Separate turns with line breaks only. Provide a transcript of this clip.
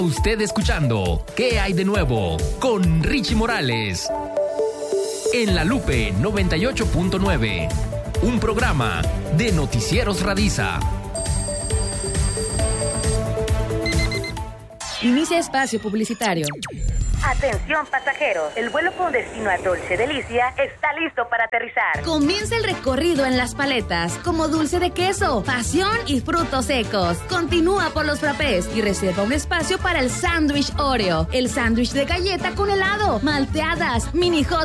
Usted escuchando ¿Qué hay de nuevo? Con Richie Morales. En La Lupe 98.9. Un programa de Noticieros Radiza.
Inicia espacio publicitario.
Atención pasajeros, el vuelo con destino a Dolce Delicia está listo para aterrizar.
Comienza el recorrido en las paletas, como dulce de queso, pasión y frutos secos. Continúa por los frappés y reserva un espacio para el sándwich Oreo, el sándwich de galleta con helado, malteadas, mini hot